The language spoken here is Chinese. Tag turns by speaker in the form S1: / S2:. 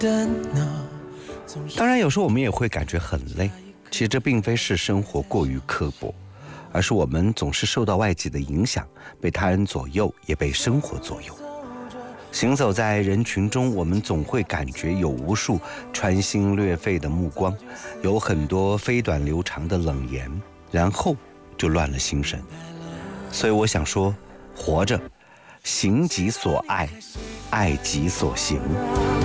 S1: 当然有时候我们也会感觉很累，其实这并非是生活过于刻薄，而是我们总是受到外界的影响，被他人左右，也被生活左右。行走在人群中，我们总会感觉有无数穿心裂肺的目光，有很多飞短流长的冷言，然后就乱了心神。所以我想说，活着，行己所爱，爱己所行。